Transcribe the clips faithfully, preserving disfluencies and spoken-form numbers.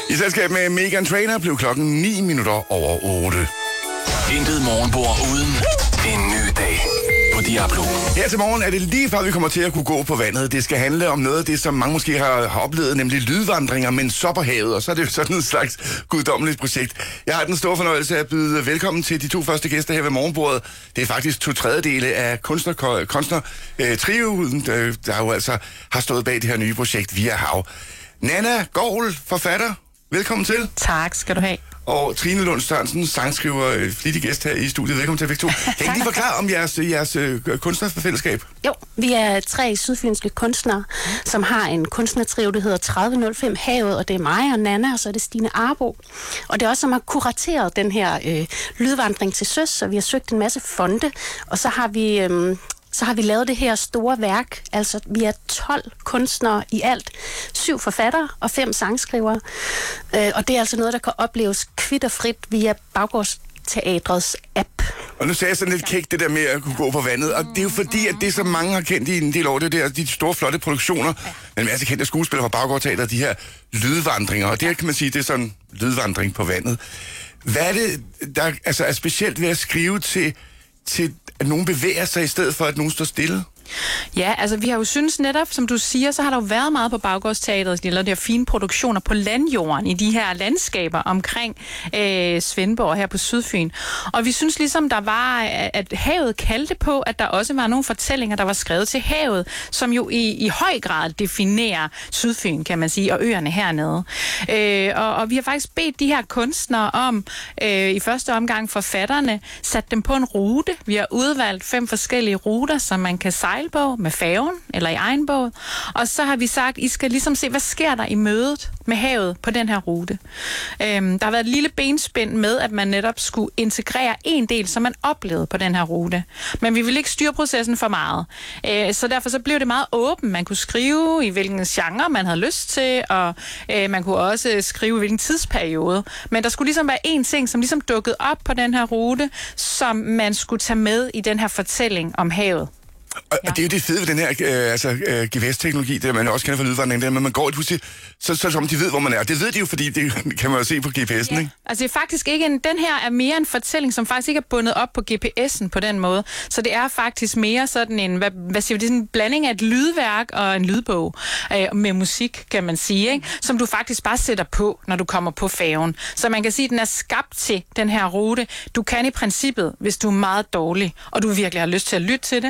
I selskab med Meghan Trainor blev klokken ni minutter over otte. Intet morgenbord uden en ny dag på Diablo. Her til morgen er det lige før, vi kommer til at kunne gå på vandet. Det skal handle om noget af det, som mange måske har, har oplevet, nemlig lydvandringer, men så på havet. Og så er det jo sådan en slags guddommeligt projekt. Jeg har den store fornøjelse at byde velkommen til de to første gæster her ved morgenbordet. Det er faktisk to tredjedele af kunstner, kunstner øh, trioen, der, der jo altså har stået bag det her nye projekt Via Hav. Nanna Gorl, forfatter. Velkommen til. Tak skal du have. Og Trine Lund Sørensen, sangskriver, flittig gæst her i studiet. Velkommen til begge to. Kan I lige forklare om jeres, jeres øh, kunstnerfællesskab? Jo, vi er tre sydfynske kunstnere, som har en kunstnertrio, der hedder tredive nul fem Havet, og det er mig og Nanna, og så er det Stine Arbo. Og det er også, som har kurateret den her øh, lydvandring til søs, så vi har søgt en masse fonde, og så har vi... Øh, Så har vi lavet det her store værk. Altså, vi er tolv kunstnere i alt. Syv forfattere og fem sangskrivere. Øh, og det er altså noget, der kan opleves kvitterfrit via Baggårdsteatrets app. Og nu sagde jeg sådan lidt kægt det der med at kunne gå på vandet. Og det er jo fordi, at det, som mange har kendt i en del år, det er de store, flotte produktioner. Men masse kendte skuespillere fra Baggårdsteatret, de her lydvandringer. Og det her kan man sige, det er sådan lydvandring på vandet. Hvad er det, der altså, er specielt ved at skrive til... til at nogen bevæger sig, i stedet for, at nogen står stille? Ja, altså vi har jo synes netop, som du siger, så har der jo været meget på Baggårdsteatret, de har lavet de her fine produktioner på landjorden, i de her landskaber omkring øh, Svendborg her på Sydfyn. Og vi synes ligesom, der var, at havet kaldte på, at der også var nogle fortællinger, der var skrevet til havet, som jo i, i høj grad definerer Sydfyn, kan man sige, og øerne hernede. Øh, og, og vi har faktisk bedt de her kunstnere om, øh, i første omgang forfatterne, sat dem på en rute. Vi har udvalgt fem forskellige ruter, som man kan sejle på med færgen eller i egen båd. Og så har vi sagt, I skal ligesom se, hvad sker der i mødet med havet på den her rute. Øhm, der har været et lille benspænd med, at man netop skulle integrere en del, som man oplevede på den her rute. Men vi ville ikke styre processen for meget. Øh, så derfor så blev det meget åbent. Man kunne skrive i hvilken genre man havde lyst til, og øh, man kunne også skrive i hvilken tidsperiode. Men der skulle ligesom være en ting, som ligesom dukkede op på den her rute, som man skulle tage med i den her fortælling om havet. Og ja. Det er jo det fede ved den her øh, altså, øh, G P S-teknologi, det man også kender fra lydvandring, det er, at man går et pludselig, så, så som de ved, hvor man er. Det ved de jo, fordi det kan man jo se på G P S'en, ja. Ikke? Altså det er faktisk ikke en, den her er mere en fortælling, som faktisk ikke er bundet op på G P S'en på den måde. Så det er faktisk mere sådan en, hvad, hvad siger vi, det er sådan en blanding af et lydværk og en lydbog øh, med musik, kan man sige, ikke? Som du faktisk bare sætter på, når du kommer på færgen. Så man kan sige, at den er skabt til den her rute. Du kan i princippet, hvis du er meget dårlig, og du virkelig har lyst til at lytte til det,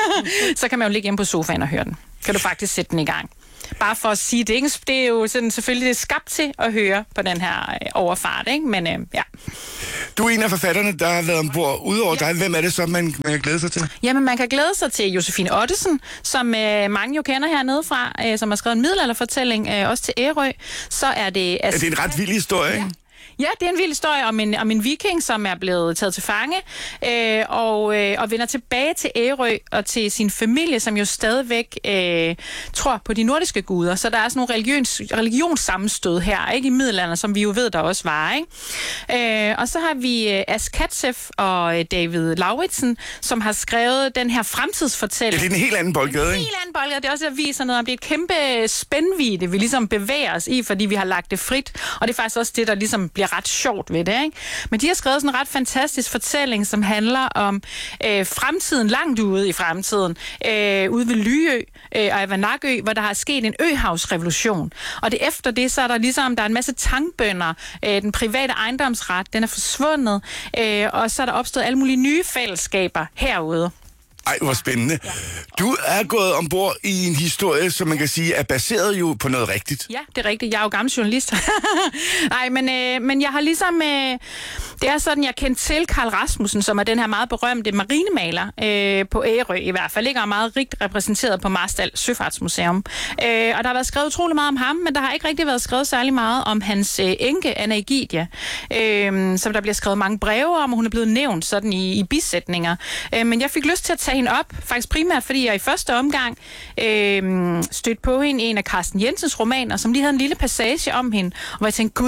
så kan man jo ligge hjemme på sofaen og høre den. Kan du faktisk sætte den i gang. Bare for at sige, det er, ikke, det er jo sådan, selvfølgelig det er skabt til at høre på den her øh, overfart, ikke? Men øh, ja. Du er en af forfatterne, der har været ombord. Udover ja. dig, hvem er det så, man, man kan glæde sig til? Jamen, man kan glæde sig til Josefine Ottesen, som øh, mange jo kender hernede fra, øh, som har skrevet en middelalderfortælling, øh, også til Ærø. Så er det... Altså, er det en ret vild historie, ikke? Ja. Ja, det er en vild historie om en, om en viking, som er blevet taget til fange øh, og, øh, og vender tilbage til Ærø og til sin familie, som jo stadigvæk øh, tror på de nordiske guder. Så der er sådan nogle religions, religionssammenstød her, ikke, i middelalderen, som vi jo ved, der også var. Ikke? Øh, og så har vi øh, Ask Katzef og øh, David Lauritsen, som har skrevet den her fremtidsfortælling. Ja, det er en helt anden boldgade, ikke? En helt anden boldgade. Det er også, der viser noget om, det er et kæmpe spændvidde, vi ligesom bevæger os i, fordi vi har lagt det frit. Og det er faktisk også det, der ligesom bliver ret sjovt ved det, ikke? Men de har skrevet sådan en ret fantastisk fortælling, som handler om øh, fremtiden, langt ude i fremtiden, øh, ude ved Lyø øh, og Avanakø, hvor der har sket en øhavsrevolution. Og det efter det, så er der ligesom, der er en masse tangbønder, øh, den private ejendomsret, den er forsvundet, øh, og så er der opstået alle mulige nye fællesskaber herude. Ej, hvor spændende. Ja. Du er gået ombord i en historie, som man kan sige, er baseret jo på noget rigtigt. Ja, det er rigtigt. Jeg er jo gammel journalist. Nej, men, øh, men jeg har ligesom... Øh, det er sådan, jeg kendte til Karl Rasmussen, som er den her meget berømte marinemaler øh, på Ærø, i hvert fald. Ligger meget rigt repræsenteret på Marstal Søfartsmuseum. Øh, og der har været skrevet utrolig meget om ham, men der har ikke rigtig været skrevet særlig meget om hans øh, enke, Anna Egidia, øh, som der bliver skrevet mange breve om, og hun er blevet nævnt sådan i, i bisætninger. Øh, men jeg fik lyst til at tage hende op, faktisk primært, fordi jeg i første omgang øh, stødte på hende i en af Carsten Jensens romaner, som lige havde en lille passage om hende, og hvor jeg tænkte, gud,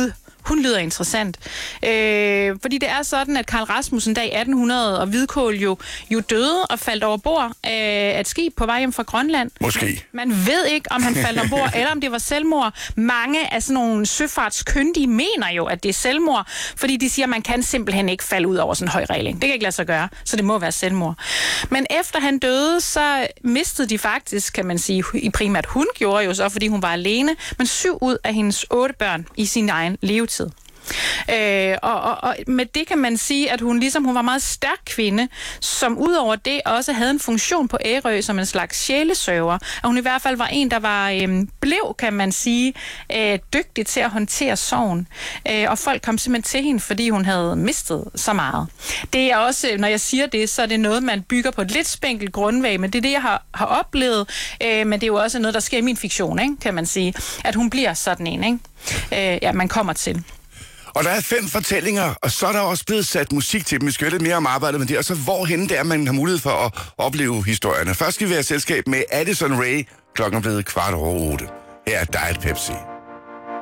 hun lyder interessant. Øh, fordi det er sådan, at Karl Rasmussen der i atten hundrede og Hvidkål jo, jo døde og faldt over bord af et skib på vej hjem fra Grønland. Måske. Man ved ikke, om han faldt ombord, eller om det var selvmord. Mange af sådan nogle søfartskyndige mener jo, at det er selvmord, fordi de siger, at man kan simpelthen ikke falde ud over sådan en høj regling. Det kan ikke lade sig gøre, så det må være selvmord. Men efter han døde, så mistede de faktisk, kan man sige, i primært hun gjorde jo så, fordi hun var alene, men syv ud af hendes otte børn i sin egen levetid. Øh, og, og, og med det kan man sige, at hun ligesom hun var en meget stærk kvinde, som udover det også havde en funktion på Ærø som en slags sjælesøver. Og hun i hvert fald var en, der var øh, blev, kan man sige, øh, dygtig til at håndtere sorgen. Øh, og folk kom simpelthen til hende, fordi hun havde mistet så meget. Det er også, når jeg siger det, så er det noget, man bygger på et lidt spinkelt grundlag, men det er det, jeg har, har oplevet. Øh, men det er jo også noget, der sker i min fiktion, ikke, kan man sige. At hun bliver sådan en, ikke? Øh, ja, man kommer til. Og der er fem fortællinger, og så er der også blevet sat musik til dem. Vi skal høre lidt mere om arbejdet med det, og så hvorhenne det er, man har mulighed for at opleve historierne. Først skal vi have selskab med Addison Rae. Klokken er blevet kvart over otte. Her er Diet Pepsi.